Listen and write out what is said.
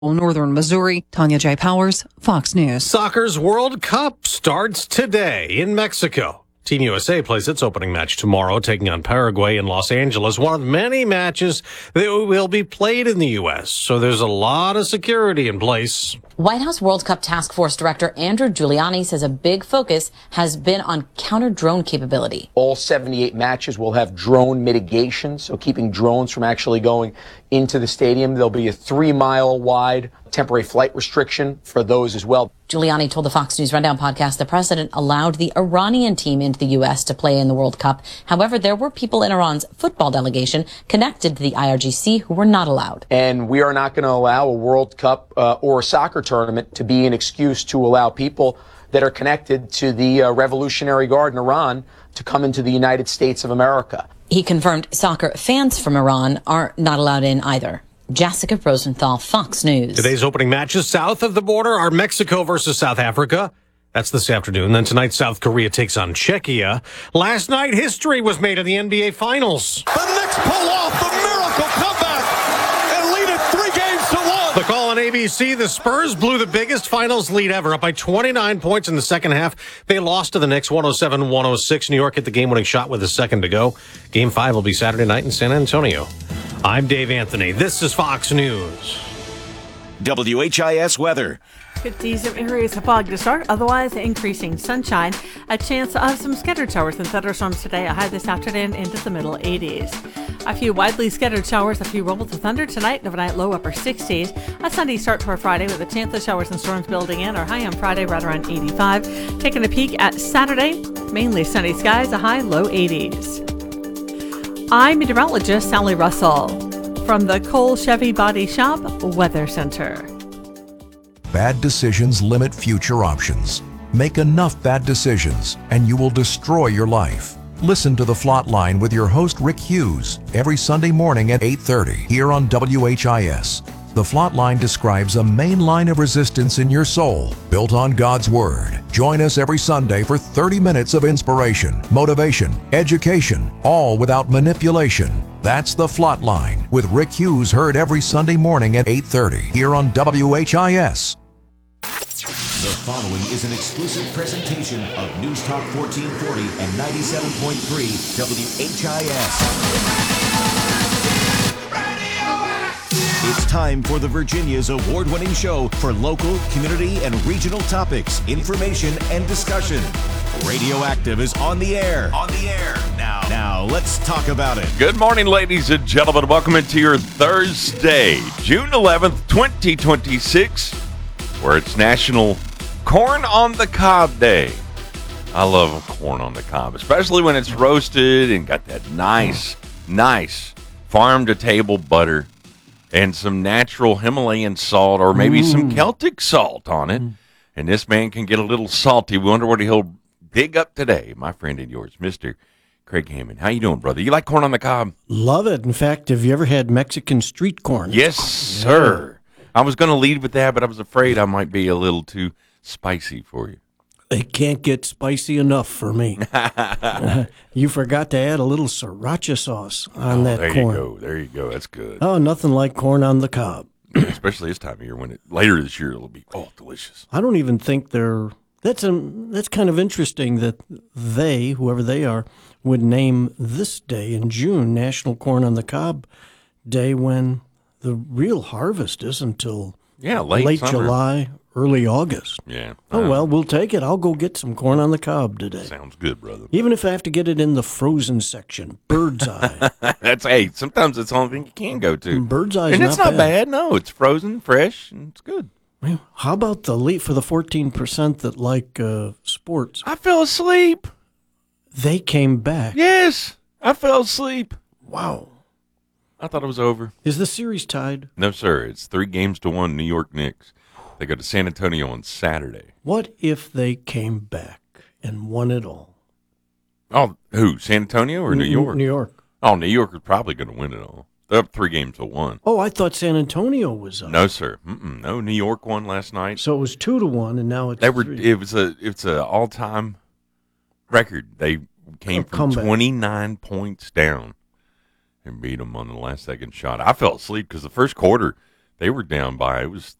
Northern Missouri. Tanya J. Powers, Fox News. Soccer's World Cup starts today in Mexico. Team USA plays its opening match tomorrow, taking on Paraguay in Los Angeles, one of many matches that will be played in the U.S., so there's a lot of security in place. White House World Cup Task Force Director Andrew Giuliani says a big focus has been on counter-drone capability. All 78 matches will have drone mitigation, so keeping drones from actually going into the stadium. There'll be a 3-mile wide temporary flight restriction for those as well. Giuliani told the Fox News Rundown podcast the president allowed the Iranian team into the U.S. to play in the World Cup. However, there were people in Iran's football delegation connected to the IRGC who were not allowed. And we are not going to allow a World Cup or a soccer tournament to be an excuse to allow people that are connected to the Revolutionary Guard in Iran to come into the United States of America. He confirmed soccer fans from Iran are not allowed in either. Jessica Rosenthal, Fox News. Today's opening matches south of the border are Mexico versus South Africa. That's this afternoon. Then tonight, South Korea takes on Czechia. Last night, history was made in the NBA Finals. The Knicks pull off the miracle comeback and lead it 3-1. The call on ABC, the Spurs blew the biggest finals lead ever, up by 29 points in the second half. They lost to the Knicks 107-106. New York hit the game-winning shot with a second to go. Game 5 will be Saturday night in San Antonio. I'm Dave Anthony. This is Fox News. WHIS weather. Could see some areas of fog to start, otherwise increasing sunshine. A chance of some scattered showers and thunderstorms today, a high this afternoon into the middle 80s. A few widely scattered showers, a few rumbles of thunder tonight, overnight low upper 60s. A sunny start to our Friday with a chance of showers and storms building in. Our high on Friday right around 85. Taking a peek at Saturday, mainly sunny skies, a high low 80s. I'm meteorologist Sally Russell from the Cole Chevy Body Shop Weather Center. Bad decisions limit future options. Make enough bad decisions and you will destroy your life. Listen to The Flot Line with your host Rick Hughes every Sunday morning at 8:30 here on WHIS. The Flot Line describes a main line of resistance in your soul, built on God's Word. Join us every Sunday for 30 minutes of inspiration, motivation, education, all without manipulation. That's The Flot Line with Rick Hughes, heard every Sunday morning at 8:30 here on WHIS. The following is an exclusive presentation of News Talk 1440 and 97.3 WHIS. It's time for the Virginia's award-winning show for local, community, and regional topics, information, and discussion. Radioactive is on the air. Now, let's talk about it. Good morning, ladies and gentlemen. Welcome into your Thursday, June 11th, 2026, where it's National Corn on the Cob Day. I love corn on the cob, especially when it's roasted and got that nice farm-to-table butter and some natural Himalayan salt or maybe some Celtic salt on it. And this man can get a little salty. We wonder what he'll dig up today. My friend and yours, Mr. Craig Hammond. How you doing, brother? You like corn on the cob? Love it. In fact, have you ever had Mexican street corn? Yes, sir. I was going to lead with that, but I was afraid I might be a little too spicy for you. It can't get spicy enough for me. You forgot to add a little sriracha sauce on that corn. There you go. That's good. Oh, nothing like corn on the cob. Especially this time of year when later this year it'll be delicious. I don't even think that's kind of interesting that whoever they are, would name this day in June National Corn on the Cob Day when the real harvest isn't until late July, early August. Yeah. Oh, well, we'll take it. I'll go get some corn on the cob today. Sounds good, brother. Even if I have to get it in the frozen section, Bird's Eye. Sometimes it's the only thing you can go to. Bird's Eye is and it's not bad. No, it's frozen, fresh, and it's good. How about the for the 14% that like sports? I fell asleep. They came back. Yes, I fell asleep. Wow. I thought it was over. Is the series tied? No, sir. It's 3-1 New York Knicks. They go to San Antonio on Saturday. What if they came back and won it all? Oh, who? San Antonio or New York? New York. Oh, New York is probably going to win it all. They're up 3-1. Oh, I thought San Antonio was up. No, sir. No, New York won last night. So it was 2-1, and now it's 3. It's a all-time record. They came from 29 points down and beat them on the last second shot. I fell asleep because the first quarter They were down by, it was